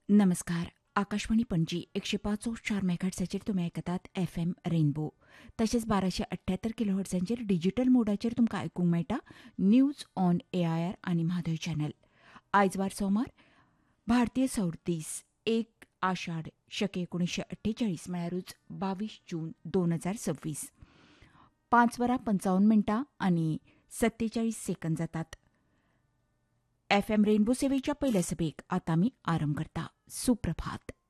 नमस्कार. आकाशवाणी पणजी 105.4 मेगाहर्ट्झाचेर तुमी आयकतात FM रेनबो. तशेंच 1278 किलोहर्ट्झांचेर डिजिटल मोडाचेर तुमकां आयकूंक मेळटा न्यूज ऑन AIR आनी म्हादय चॅनल. आयज वार सोमार, भारतीय सौर दीस 1 आषाढ शके 1948 म्हळ्यारूच 22 जून 2026. 5:55 आनी 47 सेकंद जातात. FM रेनबो सेवेच्या पयल्या सभेक आतां आमी आरंभ करता. सुप्रभात.